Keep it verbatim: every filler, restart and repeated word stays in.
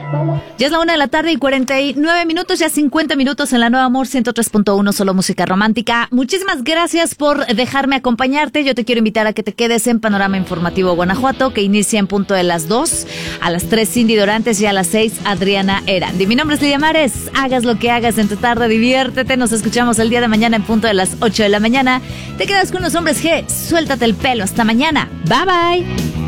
Ya es la una de la tarde y cuarenta y nueve minutos, ya cincuenta minutos en la Nueva Amor ciento tres punto uno, solo música romántica. Muchísimas gracias por dejarme acompañarte. Yo te quiero invitar a que te quedes en Panorama Informativo Guanajuato, que inicia en punto de las dos, a las tres Cindy Dorantes y a las seis Adriana Erandi. Mi nombre es Lidia Mares. Hagas lo que hagas en tu tarde, diviértete. Nos escuchamos el día de mañana en punto de las ocho de la mañana. Te quedas con los hombres G. Suéltate el pelo. Hasta mañana. Bye bye.